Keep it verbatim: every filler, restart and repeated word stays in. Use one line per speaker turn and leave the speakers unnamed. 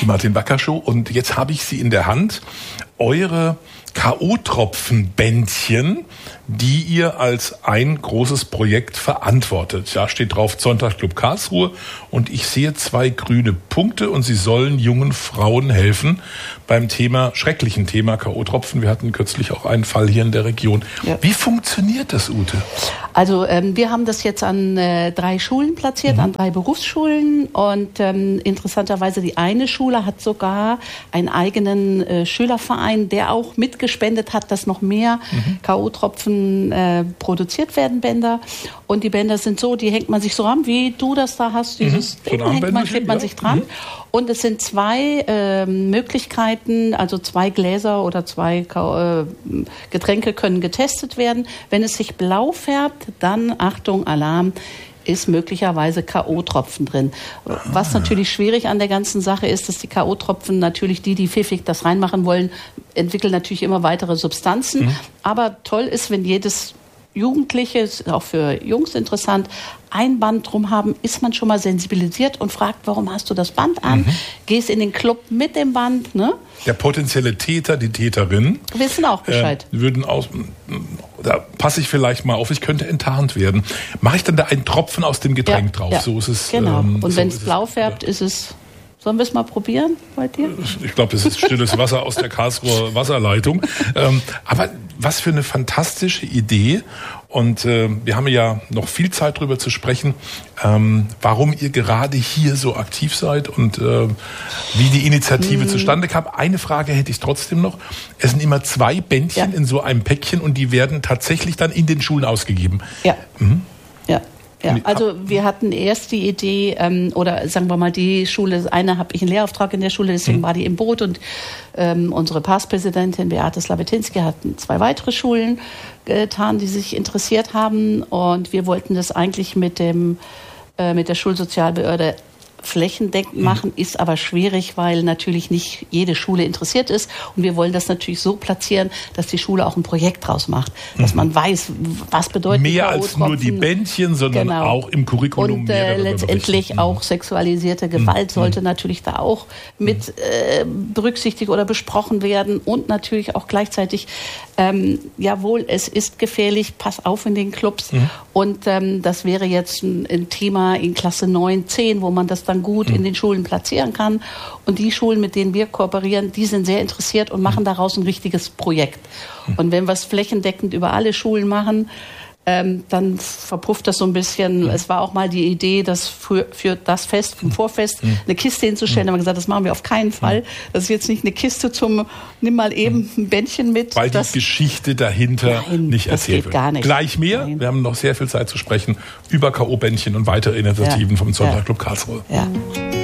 Martin Backer Show und jetzt habe ich sie in der Hand. Eure K O-Tropfen-Bändchen, die ihr als ein großes Projekt verantwortet. Da steht drauf Sonntagclub Karlsruhe und ich sehe zwei grüne Punkte und sie sollen jungen Frauen helfen beim Thema, schrecklichen Thema K O-Tropfen. Wir hatten kürzlich auch einen Fall hier in der Region. Ja. Wie funktioniert das, Ute?
Also ähm, wir haben das jetzt an äh, drei Schulen platziert, mhm. an drei Berufsschulen und ähm, interessanterweise die eine Schule hat sogar einen eigenen äh, Schülerverein, der auch mitgespendet hat, dass noch mehr mhm. K O-Tropfen äh, produziert werden, Bänder. Und die Bänder sind so, die hängt man sich so ran, wie du das da hast, dieses mhm. Ding, so hängt man, klebt man ja. sich dran. Mhm. Und es sind zwei äh, Möglichkeiten, also zwei Gläser oder zwei Ka- äh, Getränke können getestet werden. Wenn es sich blau färbt, dann, Achtung, Alarm, ist möglicherweise K O-Tropfen drin. Was natürlich schwierig an der ganzen Sache ist, dass die K O-Tropfen natürlich, die, die pfiffig das reinmachen wollen, entwickeln natürlich immer weitere Substanzen. Mhm. Aber toll ist, wenn jedes Jugendliche, ist auch für Jungs interessant, ein Band drum haben, ist man schon mal sensibilisiert und fragt, warum hast du das Band an? Mhm. Gehst in den Club mit dem Band. Ne?
Der potenzielle Täter, die Täterin
wissen auch Bescheid.
Äh, würden aus, da passe ich vielleicht mal auf, ich könnte enttarnt werden. Mache ich dann da einen Tropfen aus dem Getränk
ja,
drauf?
Ja.
So ist es.
Genau.
Ähm,
und
so
wenn es blau färbt, ist es... Sollen wir es mal probieren bei dir?
Ich glaube, das ist stilles Wasser aus der Karlsruher Wasserleitung. Ähm, aber was für eine fantastische Idee. Und äh, wir haben ja noch viel Zeit darüber zu sprechen, ähm, warum ihr gerade hier so aktiv seid und äh, wie die Initiative mhm. zustande kam. Eine Frage hätte ich trotzdem noch. Es sind immer zwei Bändchen ja. in so einem Päckchen und die werden tatsächlich dann in den Schulen ausgegeben.
Ja, mhm. ja. Ja, also wir hatten erst die Idee, ähm, oder sagen wir mal die Schule, eine habe ich einen Lehrauftrag in der Schule, deswegen mhm. war die im Boot und ähm, unsere Passpräsidentin Beate Slawetinski hat zwei weitere Schulen getan, die sich interessiert haben und wir wollten das eigentlich mit dem äh, mit der Schulsozialbehörde flächendeckend machen, ist aber schwierig, weil natürlich nicht jede Schule interessiert ist. Und wir wollen das natürlich so platzieren, dass die Schule auch ein Projekt draus macht. Dass man weiß, was bedeutet
mehr als nur die Bändchen, sondern genau. auch im Curriculum.
Und äh, letztendlich berichten. Auch sexualisierte Gewalt mhm. sollte natürlich da auch mit äh, berücksichtigt oder besprochen werden. Und natürlich auch gleichzeitig, ähm, jawohl, es ist gefährlich, pass auf in den Clubs. Mhm. Und ähm, das wäre jetzt ein, ein Thema in Klasse neun, zehn, wo man das dann gut in den Schulen platzieren kann. Und die Schulen, mit denen wir kooperieren, die sind sehr interessiert und machen daraus ein richtiges Projekt. Und wenn wir es flächendeckend über alle Schulen machen, ähm, dann verpufft das so ein bisschen. Mhm. Es war auch mal die Idee, das für, für das Fest, vom Vorfest, mhm. eine Kiste hinzustellen. Da haben wir gesagt, das machen wir auf keinen Fall. Das ist jetzt nicht eine Kiste zum, nimm mal eben ein Bändchen mit.
Weil die Geschichte dahinter
nein,
nicht erzählt wird.
Gar nicht.
Gleich mehr. Nein. Wir haben noch sehr viel Zeit zu sprechen über K O-Bändchen und weitere Initiativen ja. vom Sonntagclub Karlsruhe.
Ja.